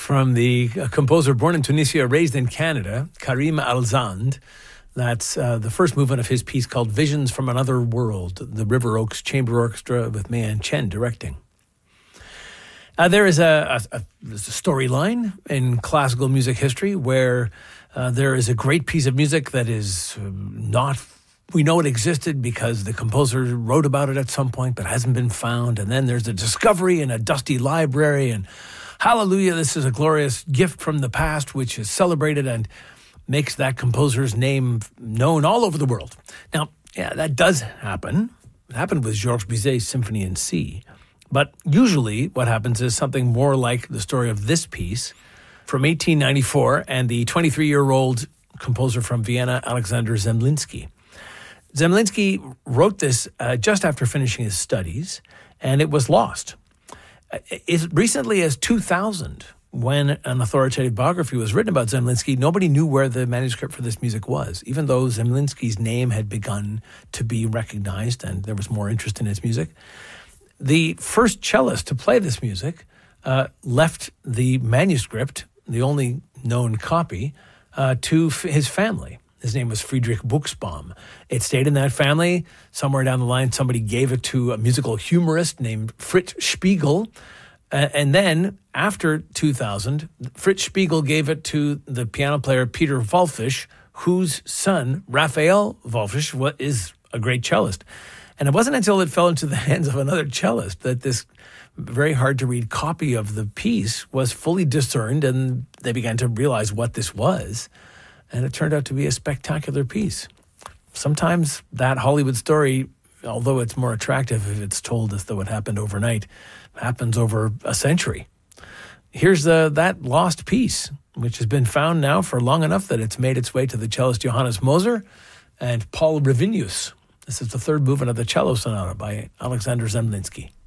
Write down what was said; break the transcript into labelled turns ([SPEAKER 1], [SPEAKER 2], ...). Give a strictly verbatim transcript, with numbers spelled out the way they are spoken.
[SPEAKER 1] from the uh, composer born in Tunisia, raised in Canada, Karim Alzand. That's uh, the first movement of his piece called Visions from Another World, the River Oaks Chamber Orchestra with Mayan Chen directing. Uh, there is a, a, a, a storyline in classical music history where uh, there is a great piece of music that is not, we know it existed because the composer wrote about it at some point, but hasn't been found. And then there's a discovery in a dusty library, and hallelujah, this is a glorious gift from the past, which is celebrated and makes that composer's name known all over the world. Now, yeah, that does happen. It happened with Georges Bizet's Symphony in C. But usually what happens is something more like the story of this piece from eighteen ninety-four and the twenty-three-year-old composer from Vienna, Alexander Zemlinsky. Zemlinsky wrote this uh, just after finishing his studies, and it was lost. As recently as two thousand, when an authoritative biography was written about Zemlinsky, nobody knew where the manuscript for this music was, even though Zemlinsky's name had begun to be recognized and there was more interest in his music. The first cellist to play this music uh, left the manuscript, the only known copy, uh, to f- his family. His name was Friedrich Buxbaum. It stayed in that family. Somewhere down the line, somebody gave it to a musical humorist named Fritz Spiegel. Uh, and then, after two thousand, Fritz Spiegel gave it to the piano player Peter Wallfisch, whose son, Raphael Wallfisch, is a great cellist. And it wasn't until it fell into the hands of another cellist that this very hard-to-read copy of the piece was fully discerned, and they began to realize what this was. And it turned out to be a spectacular piece. Sometimes that Hollywood story, although it's more attractive if it's told as though it happened overnight, happens over a century. Here's the, that lost piece, which has been found now for long enough that it's made its way to the cellist Johannes Moser and Paul Revinius. This is the third movement of the Cello Sonata by Alexander Zemlinsky.